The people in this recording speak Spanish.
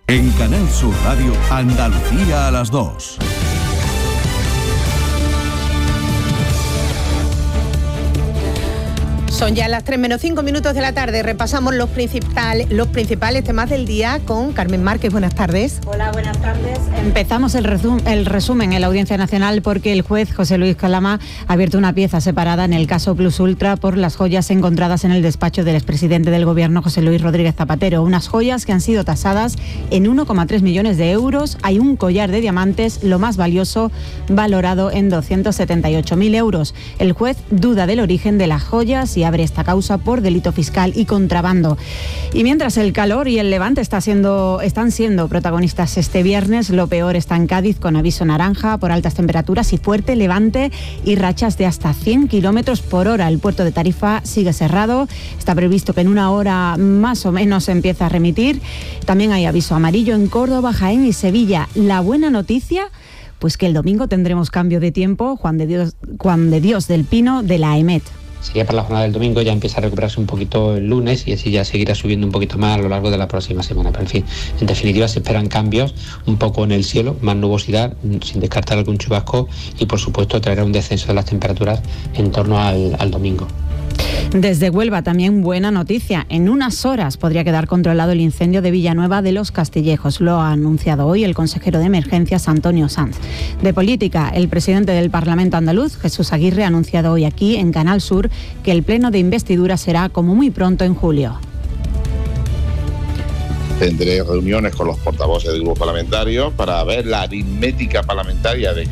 En Canal Sur Radio, Andalucía a las 2. Son ya las 3 menos 5 minutos de la tarde. Repasamos los principales temas del día con Carmen Márquez. Buenas tardes. Hola, buenas tardes. Empezamos el resumen en la Audiencia Nacional porque el juez José Luis Calama ha abierto una pieza separada en el caso Plus Ultra por las joyas encontradas en el despacho del expresidente del Gobierno, José Luis Rodríguez Zapatero. Unas joyas que han sido tasadas en 1,3 millones de euros. Hay un collar de diamantes, lo más valioso, valorado en 278.000 euros. El juez duda del origen de las joyas y abre esta causa por delito fiscal y contrabando. Y mientras el calor y el levante están siendo protagonistas este viernes, lo peor está en Cádiz, con aviso naranja por altas temperaturas y fuerte levante y rachas de hasta 100 kilómetros por hora. El puerto de Tarifa sigue cerrado. Está previsto que en una hora más o menos se empiece a remitir. También hay aviso amarillo en Córdoba, Jaén y Sevilla. La buena noticia, pues que el domingo tendremos cambio de tiempo. Juan de Dios del Pino, de la EMET. Sería para la jornada del domingo, ya empieza a recuperarse un poquito el lunes y así ya seguirá subiendo un poquito más a lo largo de la próxima semana. Pero en fin, en definitiva se esperan cambios un poco en el cielo, más nubosidad, sin descartar algún chubasco y por supuesto traerá un descenso de las temperaturas en torno al domingo. Desde Huelva también buena noticia. En unas horas podría quedar controlado el incendio de Villanueva de los Castillejos. Lo ha anunciado hoy el consejero de Emergencias, Antonio Sanz. De política, el presidente del Parlamento andaluz, Jesús Aguirre, ha anunciado hoy aquí en Canal Sur que el pleno de investidura será como muy pronto en julio. Tendré reuniones con los portavoces del grupo parlamentario para ver la aritmética parlamentaria de